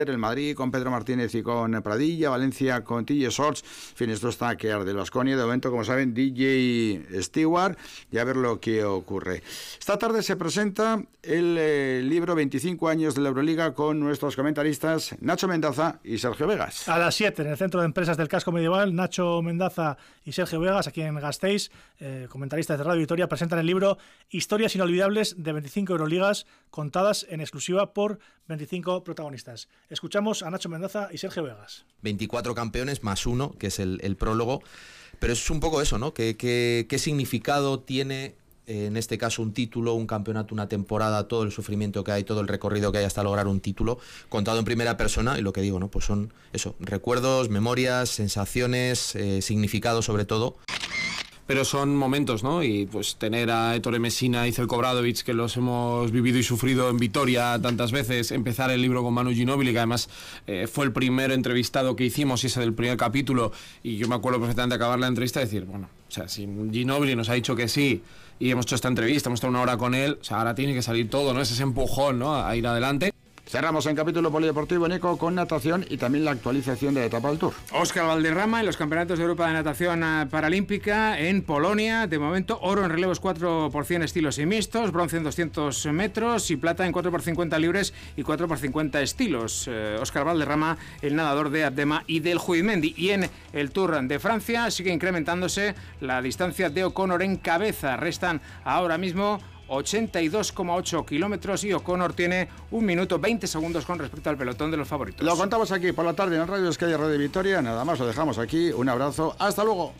el Madrid con Pedro Martínez y con Pradilla, Valencia con TJ Shorts. En fin, esto está que arde. El Baskonia, de momento, como saben, DJ Stewart, y a ver lo que ocurre. Esta tarde se presenta el libro 25 años de la Euroliga con nuestros comentaristas Nacho Mendaza y Sergio Vegas. A las 7 en el Centro de Empresas del Casco Medieval, Nacho Mendaza y Sergio Vegas, aquí en Gasteiz, comentaristas de Radio Vitoria, presentan el libro Historias inolvidables de 25 Euroligas contadas en exclusiva por 25 protagonistas. Escuchamos a Nacho Mendaza y Sergio Vegas. 24 campeones más uno, que es el prólogo, pero es un poco eso, ¿no? ¿Qué significado tiene en este caso un título, un campeonato, una temporada, todo el sufrimiento que hay, todo el recorrido que hay hasta lograr un título contado en primera persona? Y lo que digo, ¿no? Pues son eso, recuerdos, memorias, sensaciones, significados sobre todo. Pero son momentos, ¿no? Y pues tener a Ettore Messina y Zeljko Obradović, que los hemos vivido y sufrido en Vitoria tantas veces, empezar el libro con Manu Ginóbili, que además fue el primer entrevistado que hicimos, y ese del primer capítulo, y yo me acuerdo perfectamente de acabar la entrevista y decir, bueno, o sea, si Ginóbili nos ha dicho que sí, y hemos hecho esta entrevista, hemos estado una hora con él, o sea, ahora tiene que salir todo, ¿no? Es ese empujón, ¿no? A ir adelante. Cerramos en capítulo polideportivo, Nico, con natación y también la actualización de la etapa del Tour. Óscar Valderrama en los campeonatos de Europa de natación paralímpica en Polonia. De momento, oro en relevos 4x100 estilos y mixtos, bronce en 200 metros y plata en 4x50 libres y 4x50 estilos. Óscar Valderrama, el nadador de Ardema y del Juimendi. Y en el Tour de Francia sigue incrementándose la distancia de O'Connor en cabeza. Restan ahora mismo 82,8 kilómetros y O'Connor tiene 1 minuto 20 segundos con respecto al pelotón de los favoritos. Lo contamos aquí por la tarde en Radio Euskadi, Radio Vitoria. Nada más, lo dejamos aquí. Un abrazo. ¡Hasta luego!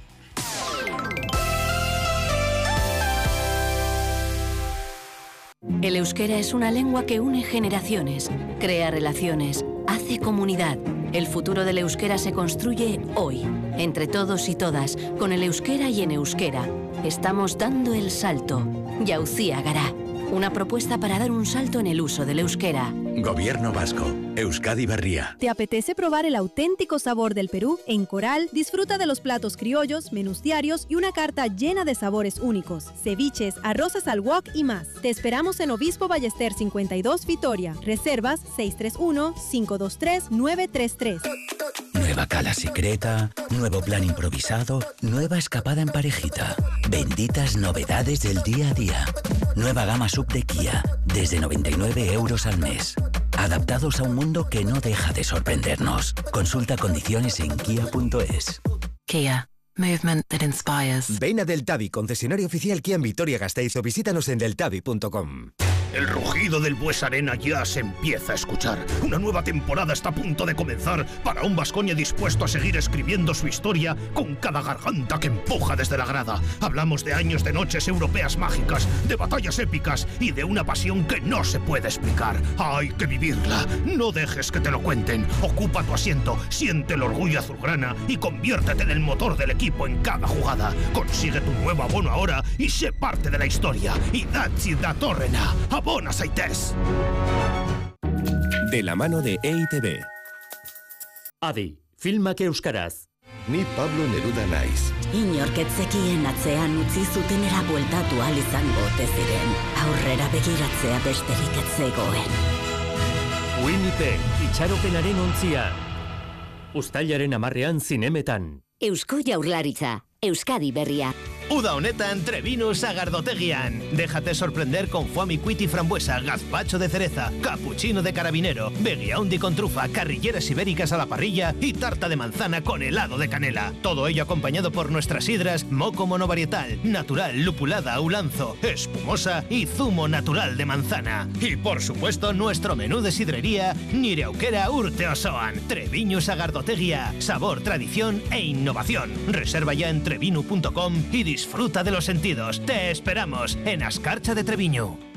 El euskera es una lengua que une generaciones, crea relaciones, hace comunidad. El futuro del euskera se construye hoy, entre todos y todas, con el euskera y en euskera. Estamos dando el salto. Jauzia Gara, una propuesta para dar un salto en el uso del euskera. Gobierno vasco, Euskadi Berria. ¿Te apetece probar el auténtico sabor del Perú? En Coral, disfruta de los platos criollos, menús diarios y una carta llena de sabores únicos. Ceviches, arroces al wok y más. Te esperamos en Obispo Ballester 52, Vitoria. Reservas 631-523-933. Nueva cala secreta, nuevo plan improvisado, nueva escapada en parejita. Benditas novedades del día a día. Nueva gama sub de Kia, desde 99 euros al mes. Adaptados a un mundo que no deja de sorprendernos. Consulta condiciones en kia.es. Kia. Movement that inspires. Ven a Deltavi, concesionario oficial Kia en Vitoria-Gasteiz, o visítanos en deltavi.com. El rugido del Bues Arena ya se empieza a escuchar. Una nueva temporada está a punto de comenzar para un Baskonia dispuesto a seguir escribiendo su historia con cada garganta que empuja desde la grada. Hablamos de años de noches europeas mágicas, de batallas épicas y de una pasión que no se puede explicar. Hay que vivirla. No dejes que te lo cuenten. Ocupa tu asiento, siente el orgullo azulgrana y conviértete en el motor del equipo en cada jugada. Consigue tu nuevo abono ahora y sé parte de la historia. Idatzi datorrena. Abona zaitez. De la mano de EITB. Adi, filmak euskaraz. Ni Pablo Neruda naiz. Inorketzekien atzean utzi zutenera bueltatu ahal izango ote ziren. Aurrera begiratzea besterik ez zegoen. Winnipeg, itxaropenaren ontzia. Uztailaren 10ean zinemetan. Eusko Jaurlaritza, Euskadi Berria. Uda honetan Trebinu Sagardotegian. Déjate sorprender con foie cuit y frambuesa, gazpacho de cereza, cappuccino de carabinero, beguiaundi con trufa, carrilleras ibéricas a la parrilla y tarta de manzana con helado de canela. Todo ello acompañado por nuestras sidras Moco monovarietal, natural, lupulada, ulanzo, espumosa y zumo natural de manzana. Y por supuesto nuestro menú de sidrería Nire aukera urte osoan. Treviñu Sagardotegia, sabor, tradición e innovación. Reserva ya en trevinu.com y disfruta de los sentidos. Te esperamos en Ascarcha de Treviño.